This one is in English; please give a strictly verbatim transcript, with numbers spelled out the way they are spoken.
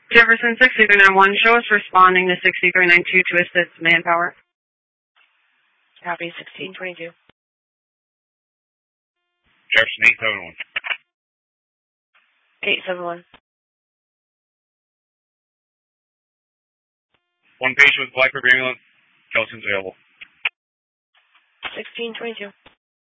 Jefferson six three nine one, show us responding to six three nine two to assist manpower. Copy, sixteen twenty-two. Jefferson eight seven one. eight seven one. One patient with Blackbird ambulance. Kelson's available. sixteen twenty-two.